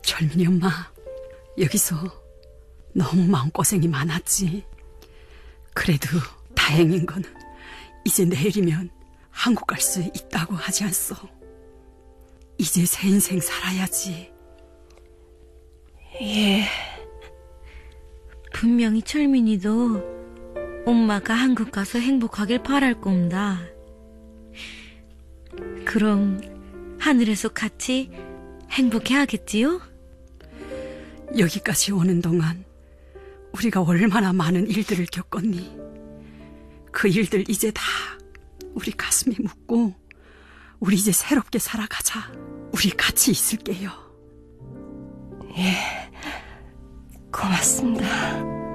철민이 엄마, 여기서 너무 마음고생이 많았지. 그래도 다행인 거는 이제 내일이면 한국 갈 수 있다고 하지 않소. 이제 새 인생 살아야지. 예. 분명히 철민이도 엄마가 한국 가서 행복하길 바랄 겁니다. 그럼 하늘에서 같이 행복해 하겠지요? 여기까지 오는 동안 우리가 얼마나 많은 일들을 겪었니. 그 일들 이제 다 우리 가슴에 묻고 우리 이제 새롭게 살아가자. 우리 같이 있을게요. 예, 고맙습니다.